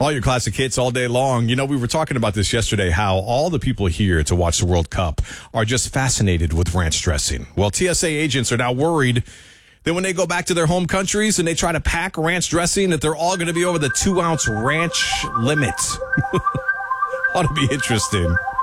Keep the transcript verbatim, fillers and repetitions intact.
All your classic hits all day long. You know, we were talking about this yesterday, how all the people here to watch the World Cup are just fascinated with ranch dressing. Well, T S A agents are now worried that when they go back to their home countries and they try to pack ranch dressing, that they're all going to be over the two-ounce ranch limit. Ought to be interesting.